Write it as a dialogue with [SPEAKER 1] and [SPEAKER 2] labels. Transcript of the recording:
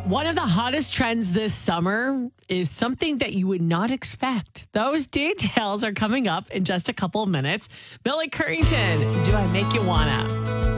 [SPEAKER 1] One of the hottest trends this summer is something that you would not expect. Those details are coming up in just a couple of minutes. Billy Currington, do I make you wanna?